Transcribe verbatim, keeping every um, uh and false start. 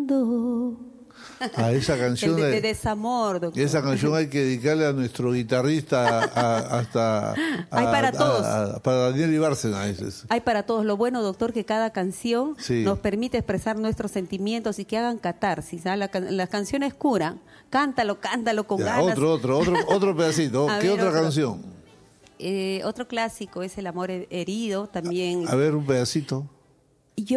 llorando. A esa canción El de, de hay- desamor, doctor. esa canción hay que dedicarle a nuestro guitarrista, a- hasta a, Hay para a- todos. a- para Daniel Ibárcena. ese es. Hay para todos. Lo bueno, doctor, que cada canción Sí. nos permite expresar nuestros sentimientos y que hagan catarsis. ¿Ah? La can- las canciones curan. Cántalo, cántalo con Ya, ganas. otro, otro, otro, otro pedacito. A ¿Qué ver, otra otro. canción? Eh, otro clásico es El amor herido, también. A ver, un pedacito.